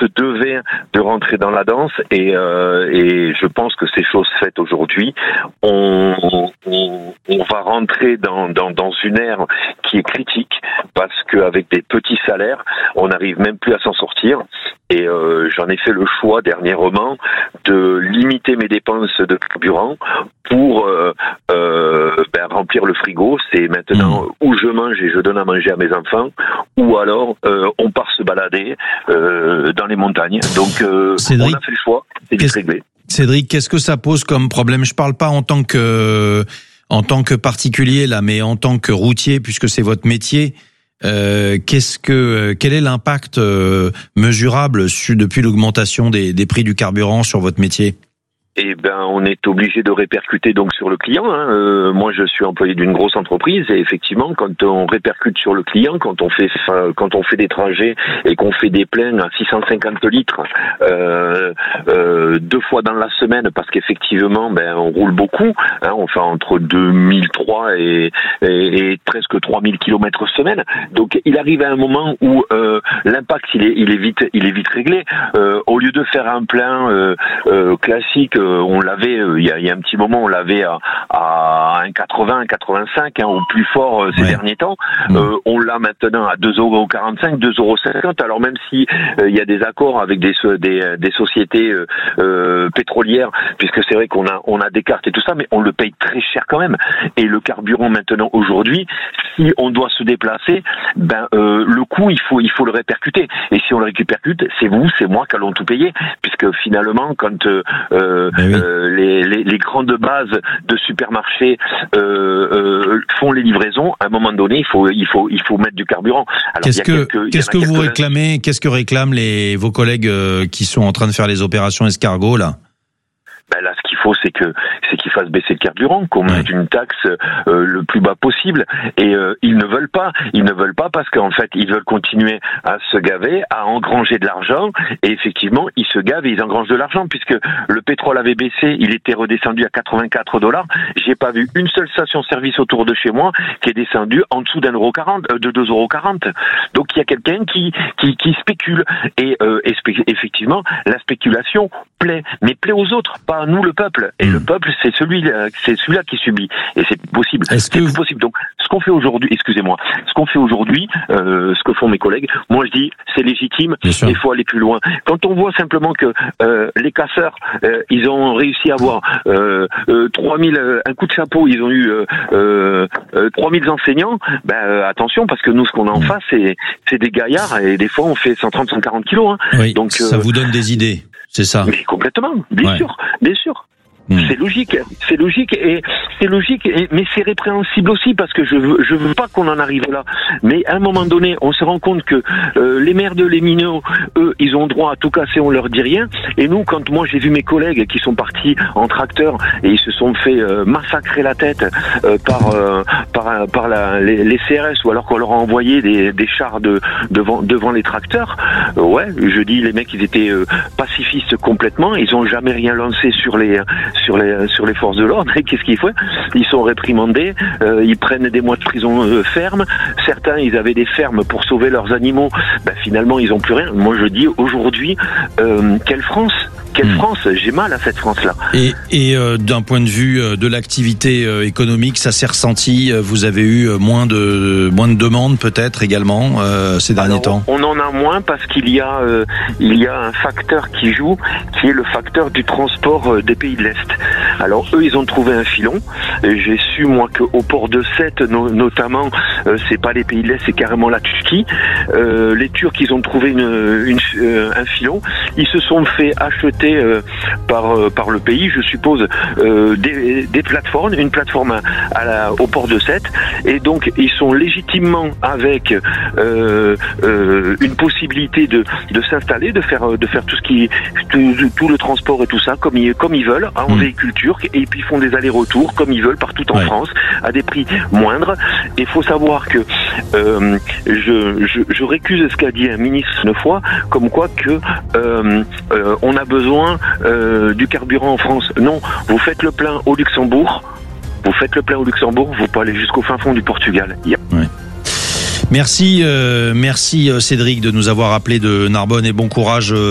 se devait de rentrer dans la danse et je pense que c'est chose faite aujourd'hui. On va rentrer dans une ère qui est critique parce qu'avec des petits salaires, on n'arrive même plus à s'en sortir. Et j'en ai fait le choix dernièrement de limiter mes dépenses de carburant pour remplir le frigo. C'est maintenant où je mange et je donne à manger à mes enfants, ou alors on part se balader dans les montagnes. Donc Cédric, on a fait le choix, c'est vite réglé. Cédric, qu'est-ce que ça pose comme problème ? Je parle pas en tant que particulier là, mais en tant que routier, puisque c'est votre métier. Quel est l'impact mesurable depuis l'augmentation des prix du carburant sur votre métier ? Eh ben, on est obligé de répercuter donc sur le client. Moi, je suis employé d'une grosse entreprise et effectivement, quand on répercute sur le client, quand on fait des trajets et qu'on fait des pleins à 650 litres 2 fois dans la semaine, parce qu'effectivement, on roule beaucoup. On fait entre 2003 et presque 3000 km semaine. Donc, il arrive à un moment où l'impact il est vite réglé. Au lieu de faire un plein classique. On l'avait, il y a un petit moment, on l'avait à 1,80, 1,85 au plus fort ces derniers temps. On l'a maintenant à 2,45 €, 2,50 €. Alors même si il y a des accords avec des sociétés pétrolières, puisque c'est vrai qu'on a des cartes et tout ça, mais on le paye très cher quand même. Et le carburant maintenant aujourd'hui, si on doit se déplacer, le coût il faut le répercuter. Et si on le répercute, c'est vous, c'est moi qui allons tout payer, puisque finalement quand les grandes bases de supermarchés font les livraisons, à un moment donné, il faut mettre du carburant. Alors, qu'est-ce que réclament vos collègues qui sont en train de faire les opérations escargot là? Là, ce qu'il faut, c'est qu'ils fassent baisser le carburant, qu'on mette une taxe le plus bas possible. Et ils ne veulent pas parce qu'en fait, ils veulent continuer à se gaver, à engranger de l'argent. Et effectivement, ils se gavent et ils engrangent de l'argent, puisque le pétrole avait baissé, il était redescendu à 84 $. J'ai pas vu une seule station-service autour de chez moi qui est descendue en dessous de 2,40 €. Donc il y a quelqu'un qui spécule. Et effectivement, la spéculation plaît aux autres, pas à nous le peuple. Et le peuple, c'est celui-là qui subit. Et c'est possible. Possible. Donc, ce qu'on fait aujourd'hui, ce que font mes collègues, moi je dis, c'est légitime, mais il faut aller plus loin. Quand on voit simplement que les casseurs, ils ont réussi à avoir 3000, un coup de chapeau, ils ont eu 3000 enseignants, attention, parce que nous, ce qu'on a en face, c'est des gaillards, et des fois, on fait 130, 140 kilos. Oui, donc, ça vous donne des idées. C'est ça. Mais complètement, bien sûr. C'est logique, mais c'est répréhensible aussi, parce que je veux pas qu'on en arrive là. Mais à un moment donné, on se rend compte que les merdes, les minots, eux, ils ont droit à tout casser, on leur dit rien. Et nous, quand moi j'ai vu mes collègues qui sont partis en tracteur et ils se sont fait massacrer la tête par les CRS, ou alors qu'on leur a envoyé des chars devant les tracteurs, je dis, les mecs, ils étaient pacifistes complètement, ils ont jamais rien lancé sur les forces de l'ordre. Et qu'est-ce qu'ils font ? Ils sont réprimandés, ils prennent des mois de prison ferme. Certains, ils avaient des fermes pour sauver leurs animaux. Finalement, ils ont plus rien. Moi, je dis aujourd'hui, quelle France ? Quelle France ? J'ai mal à cette France-là. Et d'un point de vue de l'activité économique, ça s'est ressenti. Vous avez eu moins de demandes peut-être également ces derniers temps. On en a moins parce qu'il y a un facteur qui joue, qui est le facteur du transport des pays de l'Est. Alors eux, ils ont trouvé un filon. J'ai su moi qu'au port de Sète, notamment, c'est pas les pays de l'Est, c'est carrément la Turquie. Les Turcs, ils ont trouvé un filon. Ils se sont fait acheter par le pays, je suppose, des plateformes, une plateforme au port de Sète, et donc ils sont légitimement avec une possibilité de s'installer, de faire tout le transport et tout ça comme ils veulent, en véhicule turc, et puis ils font des allers-retours comme ils veulent partout en France à des prix moindres. Et il faut savoir que je récuse ce qu'a dit un ministre une fois, comme quoi que on a besoin du carburant en France. Non, vous faites le plein au Luxembourg, vous pouvez aller jusqu'au fin fond du Portugal. Merci Cédric de nous avoir appelé de Narbonne, et bon courage